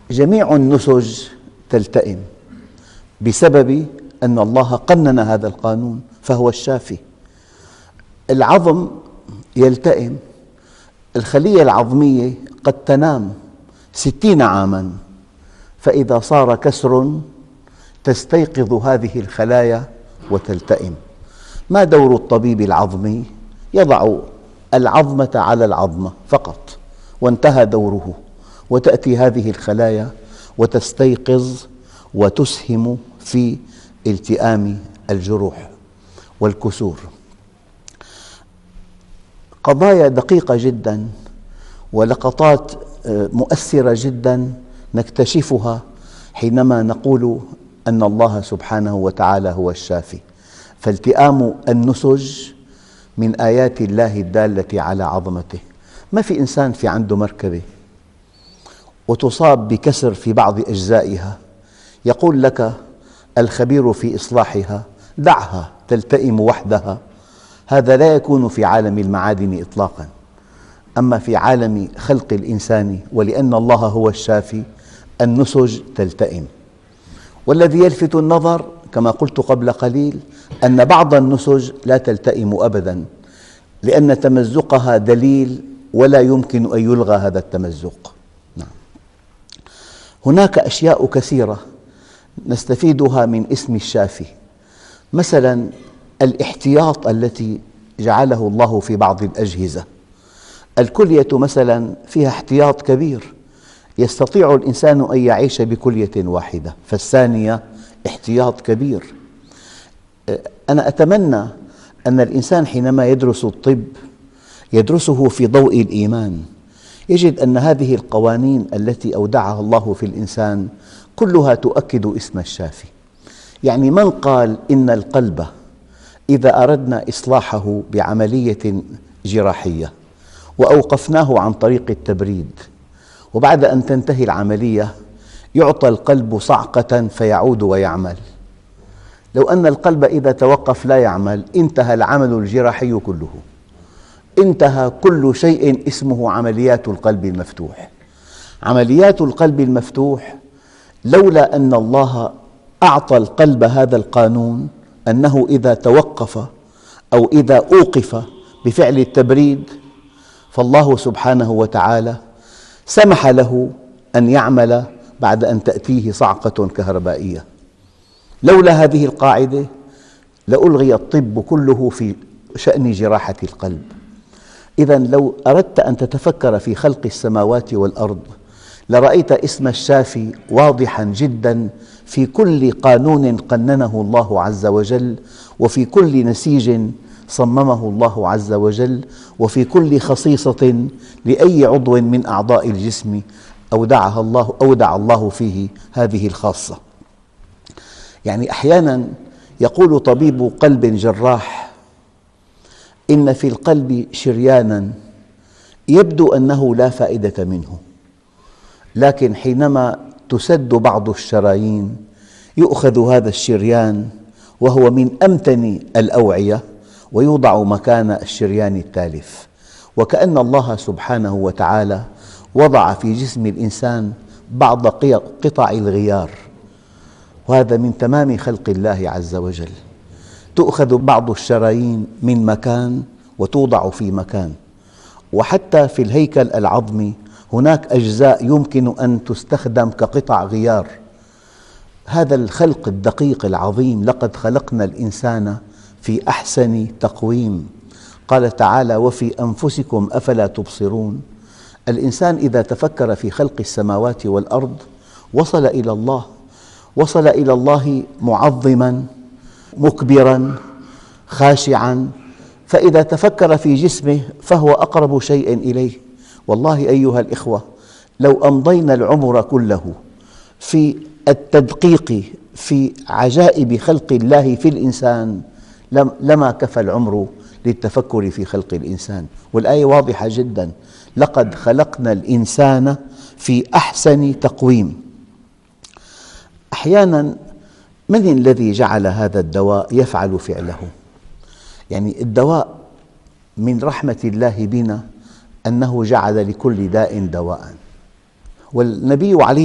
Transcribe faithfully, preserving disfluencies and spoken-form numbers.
جميع النسج تلتئم بسبب أن الله قنن هذا القانون، فهو الشافي. العظم يلتئم، الخلية العظمية قد تنام ستين عاماً، فإذا صار كسر تستيقظ هذه الخلايا وتلتئم. ما دور الطبيب العظمي؟ يضع العظمة على العظمة فقط وانتهى دوره، وتأتي هذه الخلايا وتستيقظ وتسهم في التئام الجروح والكسور. قضايا دقيقة جداً ولقطات مؤثرة جداً نكتشفها حينما نقول أن الله سبحانه وتعالى هو الشافي. فالتئام النسج من آيات الله الدالة على عظمته. ما في إنسان في عنده مركبة وتصاب بكسر في بعض أجزائها يقول لك الخبير في إصلاحها دعها تلتئم وحدها. هذا لا يكون في عالم المعادن إطلاقاً، أما في عالم خلق الإنسان، ولأن الله هو الشافي النسج تلتئم. والذي يلفت النظر كما قلت قبل قليل أن بعض النسج لا تلتئم أبداً، لأن تمزقها دليل ولا يمكن أن يلغى هذا التمزق. نعم. هناك أشياء كثيرة نستفيدها من اسم الشافي، مثلاً الاحتياط التي جعله الله في بعض الأجهزة. الكلية مثلاً فيها احتياط كبير، يستطيع الإنسان أن يعيش بكلية واحدة، فالثانية احتياط كبير. أنا أتمنى أن الإنسان حينما يدرس الطب يدرسه في ضوء الإيمان، يجد أن هذه القوانين التي أودعها الله في الإنسان كلها تؤكد اسم الشافي. يعني من قال إن القلب إذا أردنا إصلاحه بعملية جراحية وأوقفناه عن طريق التبريد، وبعد أن تنتهي العملية يعطى القلب صعقة فيعود ويعمل، لو أن القلب إذا توقف لا يعمل انتهى العمل الجراحي كله، انتهى كل شيء اسمه عمليات القلب المفتوح. عمليات القلب المفتوح لولا أن الله أعطى القلب هذا القانون أنه إذا توقف أو إذا أوقف بفعل التبريد، فالله سبحانه وتعالى سمح له أن يعمل بعد أن تأتيه صعقة كهربائية. لولا هذه القاعدة لألغي الطب كله في شأن جراحة القلب. إذن لو أردت أن تتفكر في خلق السماوات والأرض لرأيت اسم الشافي واضحاً جداً في كل قانون قننه الله عز وجل، وفي كل نسيج صممه الله عز وجل، وفي كل خصيصة لأي عضو من أعضاء الجسم أودعها الله أودع الله فيه هذه الخاصة. يعني أحياناً يقول طبيب قلب جراح إن في القلب شرياناً يبدو أنه لا فائدة منه، لكن حينما تسد بعض الشرايين يؤخذ هذا الشريان وهو من أمتن الأوعية ويوضع مكان الشريان التالف، وكأن الله سبحانه وتعالى وضع في جسم الإنسان بعض قطع الغيار، وهذا من تمام خلق الله عز وجل. تؤخذ بعض الشرايين من مكان وتوضع في مكان. وحتى في الهيكل العظمي هناك أجزاء يمكن أن تستخدم كقطع غيار. هذا الخلق الدقيق العظيم، لقد خلقنا الإنسان في أحسن تقويم. قال تعالى: وفي أنفسكم أفلا تبصرون. الإنسان إذا تفكر في خلق السماوات والأرض وصل إلى الله، وصل إلى الله معظماً مكبراً خاشعاً، فإذا تفكر في جسمه فهو أقرب شيء إليه. والله أيها الإخوة، لو أمضينا العمر كله في التدقيق في عجائب خلق الله في الإنسان لما كفى العمر للتفكر في خلق الإنسان. والآية واضحة جداً: لقد خلقنا الإنسان في أحسن تقويم. أحياناً من الذي جعل هذا الدواء يفعل فعله؟ يعني الدواء من رحمة الله بنا أنه جعل لكل داء دواءً، والنبي عليه